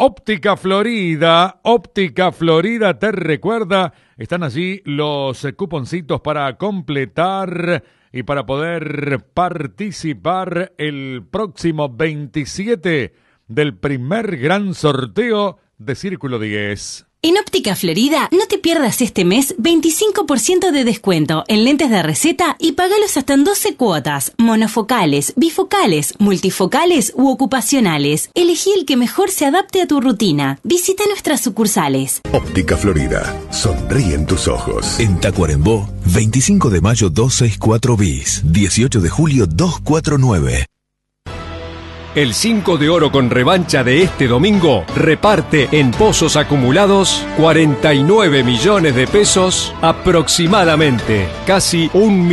Óptica Florida te recuerda, están allí los cuponcitos para completar y para poder participar el próximo 27 del primer gran sorteo de Círculo 10. En Óptica Florida, no te pierdas este mes 25% de descuento en lentes de receta y pagalos hasta en 12 cuotas, monofocales, bifocales, multifocales u ocupacionales. Elegí el que mejor se adapte a tu rutina. Visita nuestras sucursales. Óptica Florida, sonríen tus ojos. En Tacuarembó, 25 de mayo 264 bis, 18 de julio 249. El 5 de oro con revancha de este domingo reparte en pozos acumulados 49 millones de pesos aproximadamente, casi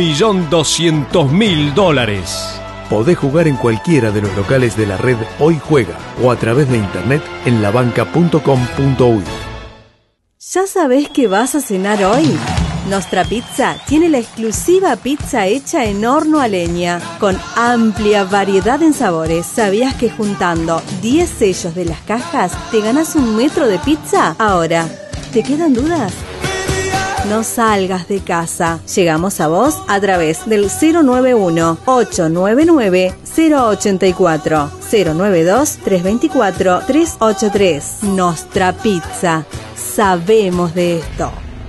$1.200.000. Podés jugar en cualquiera de los locales de la red Hoy Juega o a través de internet en labanca.com.uy. ¿Ya sabés qué vas a cenar hoy? Nostra Pizza tiene la exclusiva pizza hecha en horno a leña, con amplia variedad en sabores. ¿Sabías que juntando 10 sellos de las cajas te ganas 1 metro de pizza? Ahora, ¿te quedan dudas? No salgas de casa. Llegamos a vos a través del 091-899-084, 092-324-383. Nostra Pizza. Sabemos de esto.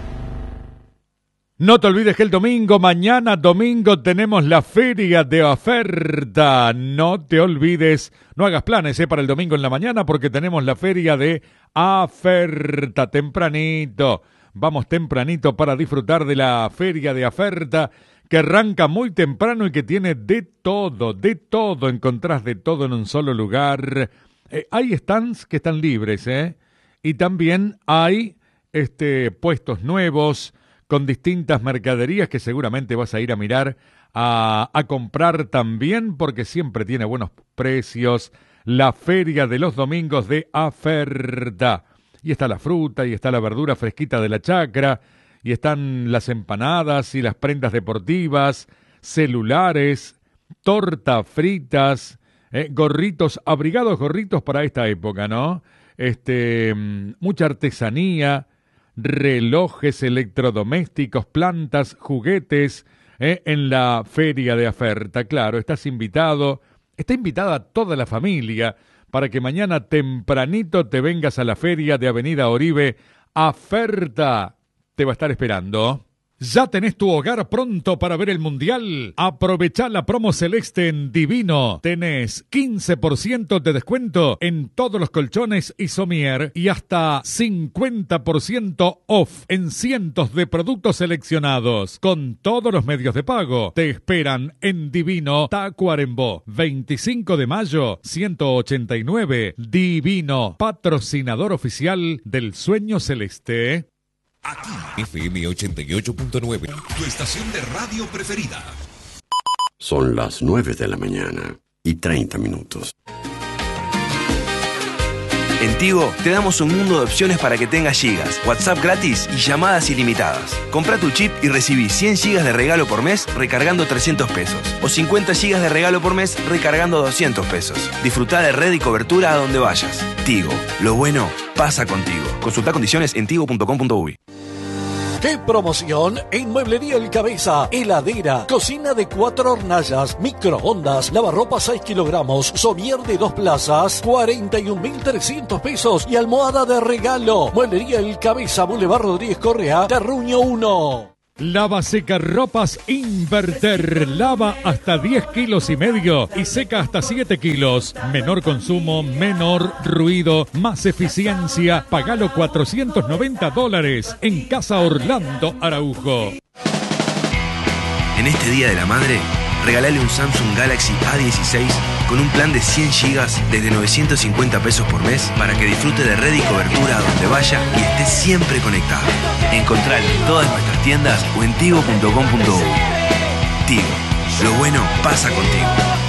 No te olvides que el domingo, mañana domingo, tenemos la feria de oferta. No te olvides, no hagas planes para el domingo en la mañana porque tenemos la feria de oferta tempranito. Vamos tempranito para disfrutar de la feria de oferta que arranca muy temprano y que tiene de todo. Encontrás de todo en un solo lugar. Hay stands que están libres, y también hay puestos nuevos con distintas mercaderías que seguramente vas a ir a mirar, a comprar también, porque siempre tiene buenos precios. La feria de los domingos de oferta. Y está la fruta, y está la verdura fresquita de la chacra, y están las empanadas y las prendas deportivas, celulares, tortas fritas, gorritos, abrigados gorritos para esta época, ¿no? Mucha artesanía, relojes, electrodomésticos, plantas, juguetes, en la feria de oferta. Claro, estás invitado, está invitada toda la familia para que mañana tempranito te vengas a la feria de Avenida Oribe. Oferta te va a estar esperando. ¿Ya tenés tu hogar pronto para ver el Mundial? Aprovechá la promo celeste en Divino. Tenés 15% de descuento en todos los colchones y somier y hasta 50% off en cientos de productos seleccionados. Con todos los medios de pago. Te esperan en Divino, Tacuarembó. 25 de mayo, 189. Divino, patrocinador oficial del Sueño Celeste. Aquí, FM 88.9, tu estación de radio preferida. Son las 9 de la mañana y 30 minutos. En Tigo te damos un mundo de opciones para que tengas gigas, WhatsApp gratis y llamadas ilimitadas. Compra tu chip y recibí 100 gigas de regalo por mes recargando 300 pesos. O 50 gigas de regalo por mes recargando 200 pesos. Disfrutá de red y cobertura a donde vayas. Tigo, lo bueno pasa contigo. Consulta condiciones en tigo.com.uy. ¡Qué promoción! En Mueblería El Cabeza, heladera, cocina de 4 hornallas, microondas, lavarropa 6 kilogramos, somier de 2 plazas, 41.300 pesos y almohada de regalo. Mueblería El Cabeza, Boulevard Rodríguez Correa, Terruño 1. Lava seca ropas Inverter. Lava hasta 10 kilos y medio y seca hasta 7 kilos. Menor consumo, menor ruido, más eficiencia. Pagalo $490 en Casa Orlando Araujo. En este Día de la Madre, regalale un Samsung Galaxy A16 con un plan de 100 gigas desde 950 pesos por mes para que disfrute de red y cobertura a donde vaya y esté siempre conectado. Encontralo en todas nuestras tiendas o en tigo.com.uy. Tigo, lo bueno pasa contigo.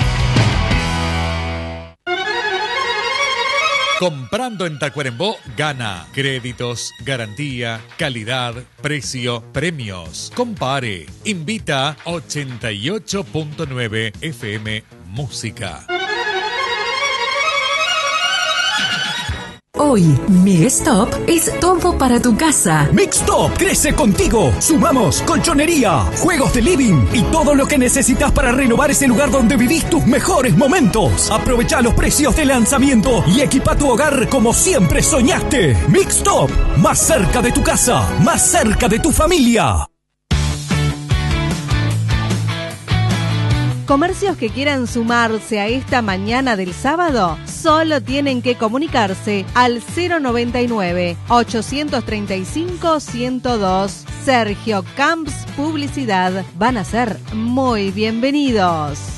Comprando en Tacuarembó, gana. Créditos, garantía, calidad, precio, premios. Compare. Invita 88.9 FM Música. Hoy, Migstop es todo para tu casa. Migstop crece contigo. Sumamos colchonería, juegos de living y todo lo que necesitas para renovar ese lugar donde vivís tus mejores momentos. Aprovecha los precios de lanzamiento y equipa tu hogar como siempre soñaste. Migstop, más cerca de tu casa, más cerca de tu familia. Comercios que quieran sumarse a esta mañana del sábado solo tienen que comunicarse al 099-835-102. Sergio Camps Publicidad van a ser muy bienvenidos.